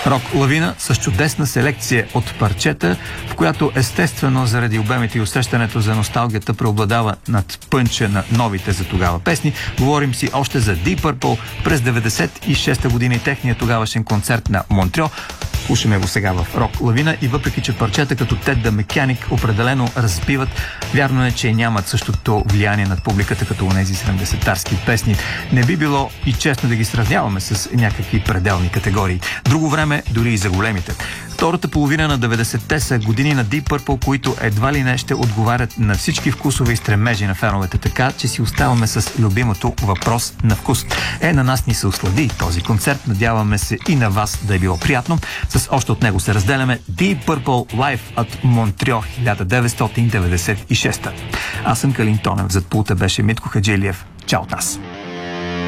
Рок Лавина с чудесна селекция от парчета, в която естествено заради обемите и усещането за носталгията преобладава над пънча на новите за тогава песни. Говорим си още за Deep Purple през 96-та година и техния тогавашен концерт на Монтреал. Слушаме го сега в Рок Лавина и въпреки, че парчета като Ted the Mechanic определено разбиват, вярно е, че нямат същото влияние над публиката като онези 70-тарски песни. Не би било и честно да ги сравняваме с някакви пределни категории. Друго време дори и за големите. Втората половина на 90-те са години на Deep Purple, които едва ли не ще отговарят на всички вкусове и стремежи на феновете, така че си оставаме с любимото въпрос на вкус. На нас ни се услади този концерт, надяваме се и на вас да е било приятно. С още от него се разделяме Deep Purple Live от Монтреал 1996. Аз съм Калин Тонев, зад пулта беше Митко Хаджилиев. Чао от нас!